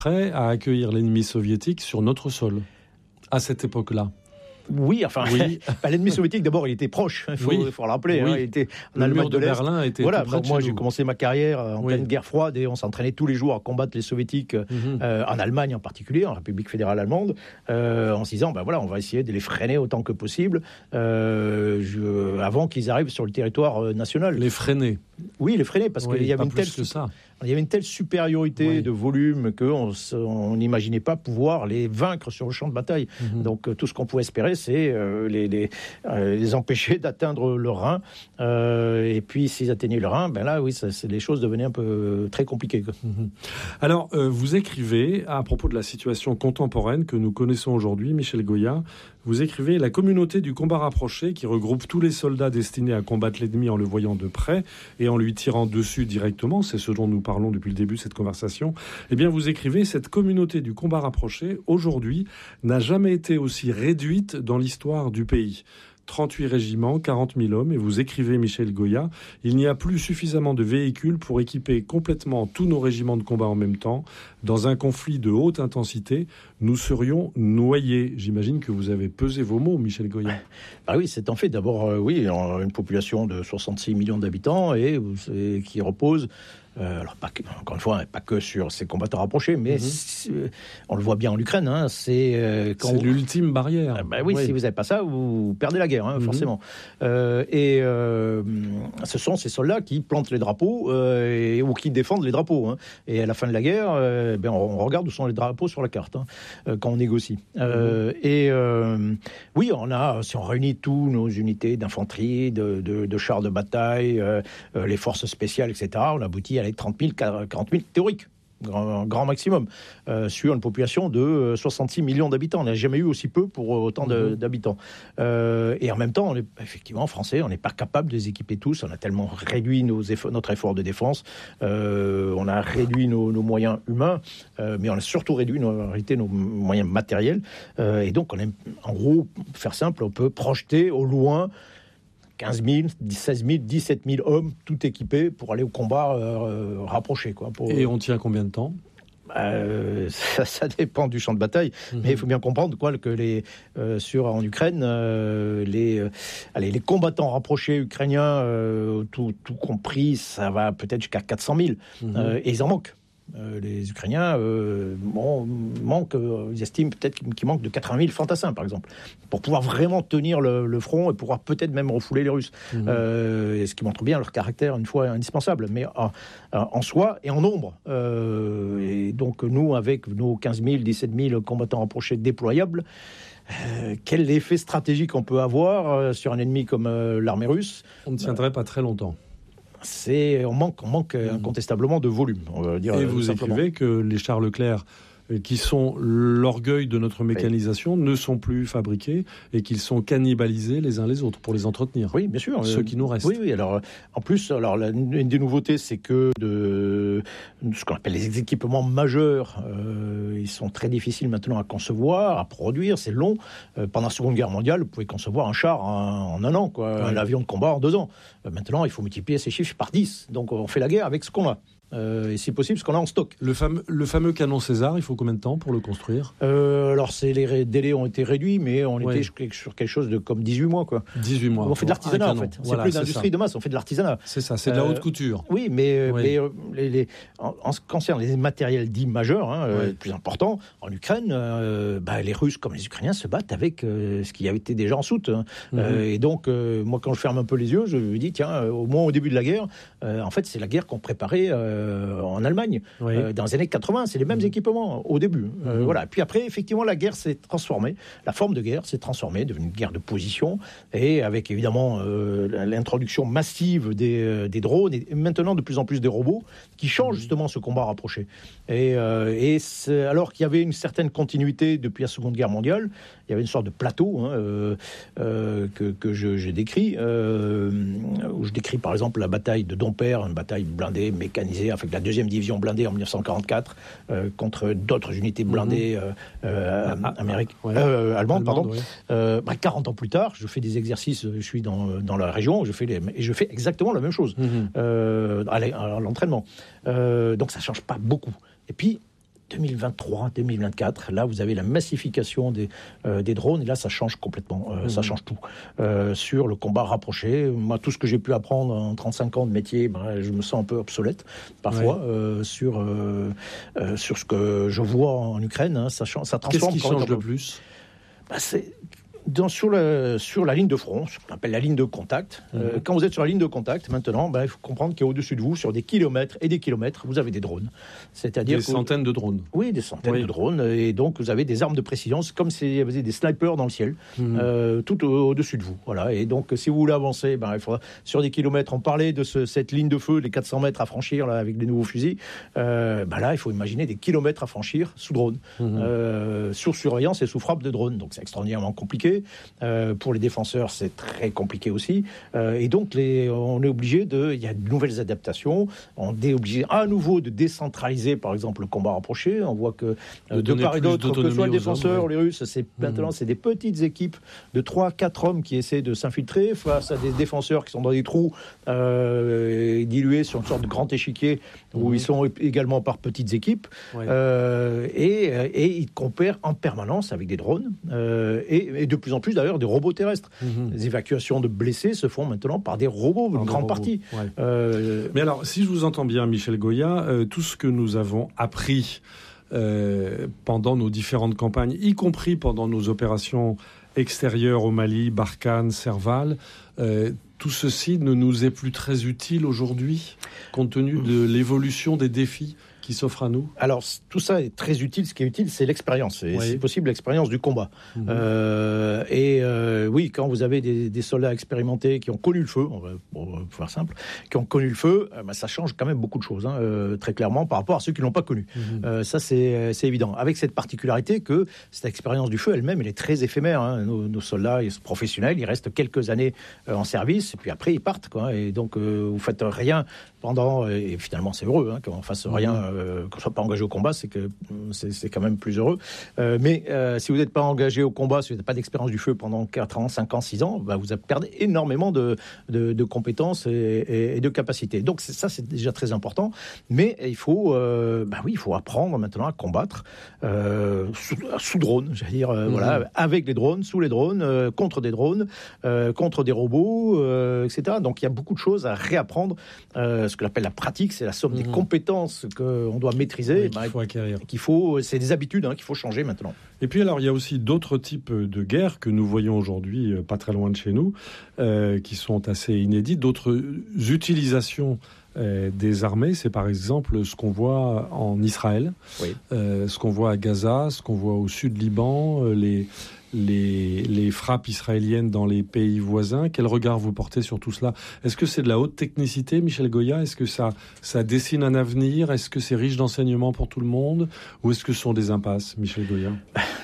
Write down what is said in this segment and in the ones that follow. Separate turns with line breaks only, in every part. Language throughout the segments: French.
prêt à accueillir l'ennemi soviétique sur notre sol, à cette époque-là.
Oui, enfin, oui. L'ennemi soviétique, d'abord, il était proche, il faut le rappeler.
Oui.
Il était
en Allemagne de Berlin était tout près de
moi,
chez
j'ai
nous.
commencé ma carrière en pleine guerre froide et on s'entraînait tous les jours à combattre les soviétiques, en Allemagne en particulier, en République fédérale allemande, en se disant, on va essayer de les freiner autant que possible avant qu'ils arrivent sur le territoire national.
Les freiner.
Oui, les freiner, parce qu'il y avait il y avait une telle supériorité de volume qu'on n'imaginait pas pouvoir les vaincre sur le champ de bataille. Donc tout ce qu'on pouvait espérer, c'est les empêcher d'atteindre le Rhin. Et puis s'ils atteignaient le Rhin, les choses devenaient un peu très compliquées.
Alors, vous écrivez, à propos de la situation contemporaine que nous connaissons aujourd'hui, Michel Goya, vous écrivez « La communauté du combat rapproché qui regroupe tous les soldats destinés à combattre l'ennemi en le voyant de près et en lui tirant dessus directement », c'est ce dont nous parlons depuis le début de cette conversation, eh bien vous écrivez « Cette communauté du combat rapproché, aujourd'hui, n'a jamais été aussi réduite dans l'histoire du pays ». 38 régiments, 40 000 hommes, et vous écrivez, Michel Goya, « Il n'y a plus suffisamment de véhicules pour équiper complètement tous nos régiments de combat en même temps. Dans un conflit de haute intensité, nous serions noyés. » J'imagine que vous avez pesé vos mots, Michel Goya.
Oui, c'est en fait d'abord, une population de 66 millions d'habitants et qui repose... encore une fois, pas que sur ces combattants rapprochés, mais on le voit bien en Ukraine. C'est
l'ultime barrière.
Si vous n'avez pas ça, vous perdez la guerre, forcément. Ce sont ces soldats qui plantent les drapeaux ou qui défendent les drapeaux. Et à la fin de la guerre, on regarde où sont les drapeaux sur la carte quand on négocie. Si on réunit tous nos unités d'infanterie, de chars de bataille, les forces spéciales, etc., on aboutit à 30 000, 40 000 théoriques, grand maximum, sur une population de 66 millions d'habitants. On n'a jamais eu aussi peu pour autant d'habitants. Et en même temps, effectivement, français, on n'est pas capable de les équiper tous. On a tellement réduit notre effort de défense, on a réduit nos moyens humains, mais on a surtout réduit nos moyens matériels. Et donc, en gros, pour faire simple, on peut projeter au loin 15 000, 16 000, 17 000 hommes, tout équipés pour aller au combat rapproché.
Et on tient combien de temps ?
Ça dépend du champ de bataille, mais il faut bien comprendre que en Ukraine, les combattants rapprochés ukrainiens, tout compris, ça va peut-être jusqu'à 400 000, et ils en manquent. Les Ukrainiens ils estiment peut-être qu'il manque de 80 000 fantassins, par exemple, pour pouvoir vraiment tenir le front et pouvoir peut-être même refouler les Russes. Ce qui montre bien leur caractère, une fois indispensable, mais en soi et en nombre. Et donc nous, avec nos 15 000, 17 000 combattants rapprochés déployables, quel effet stratégique on peut avoir sur un ennemi comme l'armée russe ?
On ne tiendrait pas très longtemps.
On manque incontestablement de volume, on va dire.
Et vous écrivez que les chars Leclerc, qui sont l'orgueil de notre mécanisation, ne sont plus fabriqués et qu'ils sont cannibalisés les uns les autres pour les entretenir.
Oui, bien sûr.
Ceux qui nous restent.
Oui. Alors, en plus, une des nouveautés, c'est que ce qu'on appelle les équipements majeurs, ils sont très difficiles maintenant à concevoir, à produire, c'est long. Pendant la Seconde Guerre mondiale, vous pouvez concevoir un char en un an, un avion de combat en 2 ans. Maintenant, il faut multiplier ces chiffres par 10. Donc, on fait la guerre avec ce qu'on a. Et si possible, ce qu'on a en stock.
Le fameux canon César, il faut combien de temps pour le construire ?
Les délais ont été réduits, mais on était sur quelque chose de comme 18 mois.
18 mois.
On fait de l'artisanat, en fait. C'est plus d'industrie de masse, on fait de l'artisanat.
C'est ça, c'est de la haute couture.
Oui, mais en ce qui concerne les matériels dits majeurs, les plus importants, en Ukraine, les Russes comme les Ukrainiens se battent avec ce qui avait été déjà en soute. Et donc, moi, quand je ferme un peu les yeux, je me dis, tiens, au moins au début de la guerre, en fait, c'est la guerre qu'on préparait en Allemagne, dans les années 80, c'est les mêmes équipements au début. Puis après, effectivement, la guerre s'est transformée, la forme de guerre s'est transformée, devenue une guerre de position, et avec évidemment l'introduction massive des drones, et maintenant de plus en plus des robots, qui changent justement ce combat rapproché. Alors qu'il y avait une certaine continuité depuis la Seconde Guerre mondiale, il y avait une sorte de plateau que je décris, où je décris par exemple la bataille de Dompierre, une bataille blindée, mécanisée, avec la 2e division blindée en 1944, contre d'autres unités blindées allemandes. 40 ans plus tard, je fais des exercices, je suis dans la région, je fais exactement la même chose à l'entraînement. Donc ça ne change pas beaucoup. Et puis, 2023, 2024. Là, vous avez la massification des drones, et là, ça change complètement. Ça change tout. Sur le combat rapproché, moi, tout ce que j'ai pu apprendre en 35 ans de métier, je me sens un peu obsolète, parfois, sur ce que je vois en Ukraine. Hein, ça transforme.
Qu'est-ce qui change le plus ?
Sur la ligne de front, ce qu'on appelle la ligne de contact, quand vous êtes sur la ligne de contact, maintenant, il faut comprendre qu'au-dessus de vous, sur des kilomètres et des kilomètres, vous avez des drones. C'est-à-dire
des centaines de drones.
Oui, des centaines de drones. Et donc, vous avez des armes de précision. C'est comme s'il y avait des snipers dans le ciel, tout au-dessus de vous. Voilà. Et donc, si vous voulez avancer, il faudra, sur des kilomètres, on parlait de cette ligne de feu, les 400 mètres à franchir là, avec les nouveaux fusils. Là, il faut imaginer des kilomètres à franchir sous drone, sous surveillance et sous frappe de drone. Donc, c'est extraordinairement compliqué. Pour les défenseurs, c'est très compliqué aussi. Et donc, on est obligé il y a de nouvelles adaptations. On est obligé à nouveau de décentraliser, par exemple, le combat rapproché. On voit que de part et d'autre, que ce soit le défenseur, les Russes, maintenant, c'est des petites équipes de 3-4 hommes qui essaient de s'infiltrer face à des défenseurs qui sont dans des trous dilués sur une sorte de grand échiquier où ils sont également par petites équipes. Et ils compèrent en permanence avec des drones et de plus en plus d'ailleurs des robots terrestres. Les évacuations de blessés se font maintenant par des robots, une grande partie.
Mais alors, si je vous entends bien, Michel Goya, tout ce que nous avons appris pendant nos différentes campagnes, y compris pendant nos opérations extérieures au Mali, Barkhane, Serval, tout ceci ne nous est plus très utile aujourd'hui, compte tenu de l'évolution des défis qui s'offre à nous?
Alors, tout ça est très utile. Ce qui est utile, c'est l'expérience. Et c'est possible l'expérience du combat. Oui, quand vous avez des soldats expérimentés qui ont connu le feu, on va faire simple, qui ont connu le feu, ça change quand même beaucoup de choses, très clairement, par rapport à ceux qui ne l'ont pas connu. Ça, c'est évident. Avec cette particularité que cette expérience du feu elle-même, elle est très éphémère. Nos soldats professionnels, ils restent quelques années en service, et puis après, ils partent. Et donc, vous ne faites rien pendant... Et finalement, c'est heureux qu'on ne fasse rien... qu'on ne soit pas engagé au combat, c'est quand même plus heureux. Mais si vous n'êtes pas engagé au combat, si vous n'avez pas d'expérience du feu pendant 4 ans, 5 ans, 6 ans, vous perdez énormément de compétences et de capacités. Donc ça, c'est déjà très important. Mais il faut, il faut apprendre maintenant à combattre sous drone, j'allais dire, avec les drones, sous les drones, contre des drones, contre des robots, etc. Donc il y a beaucoup de choses à réapprendre. Ce que l'on appelle la pratique, c'est la somme des compétences qu'on doit maîtriser,
qu'il faut acquérir.
C'est des habitudes qu'il faut changer maintenant.
Et puis alors, il y a aussi d'autres types de guerres que nous voyons aujourd'hui, pas très loin de chez nous, qui sont assez inédites. D'autres utilisations des armées, c'est par exemple ce qu'on voit en Israël, ce qu'on voit à Gaza, ce qu'on voit au sud Liban, les frappes israéliennes dans les pays voisins. Quel regard vous portez sur tout cela? Est-ce que c'est de la haute technicité, Michel Goya? Est-ce que ça dessine un avenir? Est-ce que c'est riche d'enseignements pour tout le monde? Ou est-ce que ce sont des impasses, Michel Goya?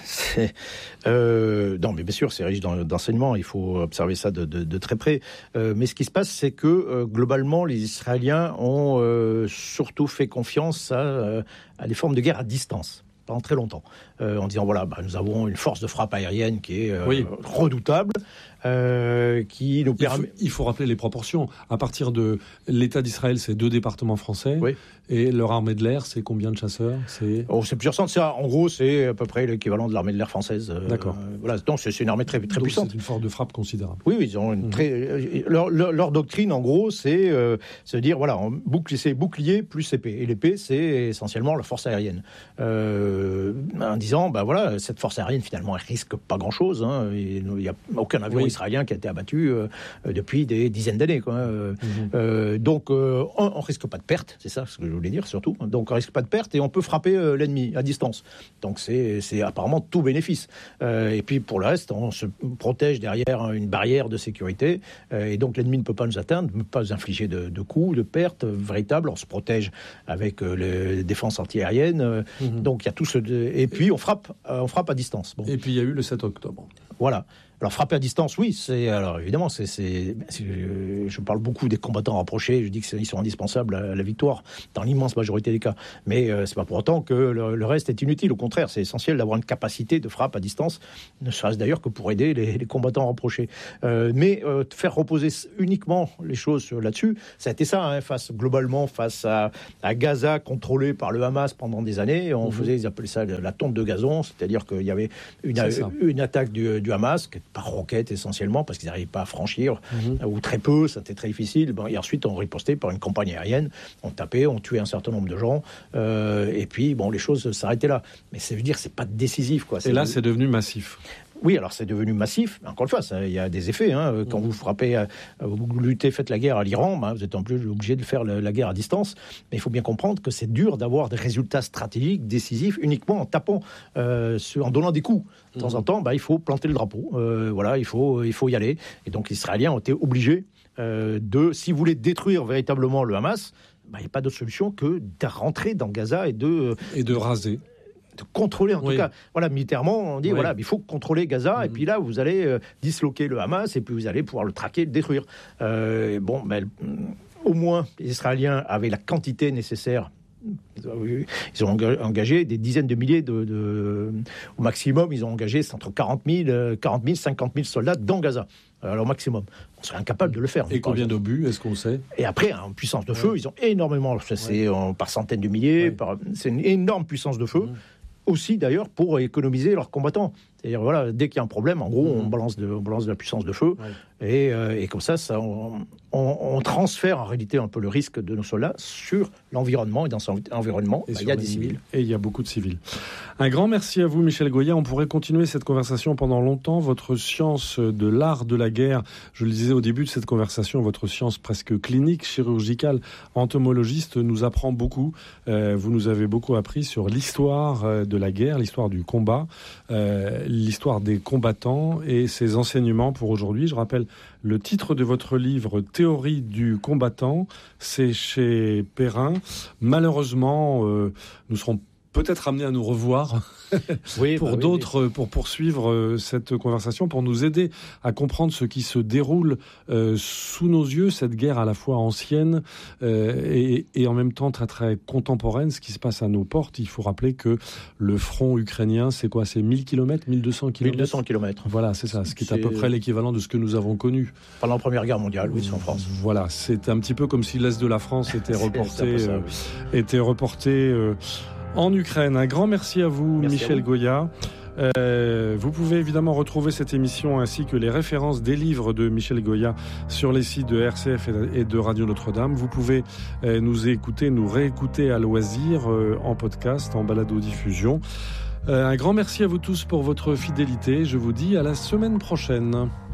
Non, mais bien sûr, c'est riche d'enseignements. Il faut observer ça de très près. Mais ce qui se passe, c'est que globalement, les Israéliens ont surtout fait confiance à des formes de guerre à distance. Pendant très longtemps, en disant nous avons une force de frappe aérienne qui est redoutable, qui nous permet...
Il faut rappeler les proportions. À partir de l'État d'Israël, c'est 2 départements français, et leur armée de l'air, c'est combien de chasseurs? C'est plusieurs
centaines. En gros, c'est à peu près l'équivalent de l'armée de l'air française.
D'accord.
Donc c'est une armée très puissante.
C'est une force de frappe considérable.
Oui, ils ont une leur doctrine, en gros, c'est de dire c'est bouclier plus épée. Et l'épée, c'est essentiellement la force aérienne. En disant, cette force aérienne, finalement, elle risque pas grand-chose. Il n'y a aucun avion israélien qui a été abattu depuis des dizaines d'années. Donc, on risque pas de perte, c'est ça ce que je voulais dire, surtout. Donc, on risque pas de perte et on peut frapper l'ennemi à distance. Donc, c'est apparemment tout bénéfice. Et puis, pour le reste, on se protège derrière une barrière de sécurité. Et donc, l'ennemi ne peut pas nous atteindre, ne peut pas nous infliger de coups, de pertes véritables. On se protège avec les défenses antiaériennes. Donc, il y a tout ce... Et puis, on frappe à distance.
Et puis, il y a eu le 7 octobre.
Voilà. Alors, frapper à distance, oui, alors évidemment, je parle beaucoup des combattants rapprochés, je dis qu'ils sont indispensables à la victoire, dans l'immense majorité des cas. Mais c'est pas pour autant que le reste est inutile. Au contraire, c'est essentiel d'avoir une capacité de frappe à distance, ne serait-ce d'ailleurs que pour aider les combattants rapprochés. Mais faire reposer uniquement les choses là-dessus, ça a été ça, globalement, face à Gaza, contrôlé par le Hamas pendant des années. Ils appelaient ça la tonte de gazon, c'est-à-dire qu'il y avait une attaque du Hamas, par roquette essentiellement, parce qu'ils n'arrivaient pas à franchir, ou très peu, c'était très difficile. Et ensuite, on ripostait par une campagne aérienne, on tapait, on tuait un certain nombre de gens, et puis, les choses s'arrêtaient là. Mais ça veut dire que c'est pas décisif, quoi.
Et là, c'est devenu massif.
Oui, alors c'est devenu massif. Encore une fois, il y a des effets. Quand vous frappez, vous luttez, faites la guerre à l'Iran, vous êtes en plus obligé de faire la guerre à distance. Mais il faut bien comprendre que c'est dur d'avoir des résultats stratégiques décisifs uniquement en tapant, en donnant des coups. De temps en temps, il faut planter le drapeau. Il faut y aller. Et donc, les Israéliens ont été obligés si vous voulez détruire véritablement le Hamas, il n'y a pas d'autre solution que de rentrer dans Gaza et de
raser.
De contrôler, en tout cas. Voilà, militairement, on dit, il faut contrôler Gaza, et puis là, vous allez disloquer le Hamas, et puis vous allez pouvoir le traquer, le détruire. Au moins, les Israéliens avaient la quantité nécessaire. Ils ont engagé des dizaines de milliers au maximum, ils ont engagé entre 40 000, 50 000 soldats dans Gaza, au maximum. On serait incapable de le faire.
Et combien d'obus, est-ce qu'on le sait ?
Et après, en puissance de feu, ils ont énormément, c'est par centaines de milliers, c'est une énorme puissance de feu. Aussi d'ailleurs pour économiser leurs combattants. C'est-à-dire dès qu'il y a un problème, en gros, on balance de la puissance de feu, et comme ça on transfère en réalité un peu le risque de nos soldats sur l'environnement, et dans son environnement, il y a des civils.
Et il y a beaucoup de civils. Un grand merci à vous, Michel Goya. On pourrait continuer cette conversation pendant longtemps. Votre science de l'art de la guerre, je le disais au début de cette conversation, votre science presque clinique, chirurgicale, entomologiste, nous apprend beaucoup. Vous nous avez beaucoup appris sur l'histoire de la guerre, l'histoire du combat, l'histoire des combattants et ses enseignements pour aujourd'hui. Je rappelle le titre de votre livre, Théorie du combattant, c'est chez Perrin. Malheureusement, nous serons peut-être amenés à nous revoir pour poursuivre cette conversation, pour nous aider à comprendre ce qui se déroule sous nos yeux, cette guerre à la fois ancienne et en même temps très très contemporaine, ce qui se passe à nos portes. Il faut rappeler que le front ukrainien, c'est quoi ? C'est 1000 km, 1200 km
1200 km.
Voilà, c'est ça, ce qui est à peu près l'équivalent de ce que nous avons connu.
Pendant la Première Guerre mondiale, oui, c'est en France.
Voilà, c'est un petit peu comme si l'Est de la France était reporté en Ukraine. Un grand merci à vous, Michel Goya. Vous pouvez évidemment retrouver cette émission ainsi que les références des livres de Michel Goya sur les sites de RCF et de Radio Notre-Dame. Vous pouvez nous réécouter à loisir en podcast, en balado-diffusion. Un grand merci à vous tous pour votre fidélité. Je vous dis à la semaine prochaine.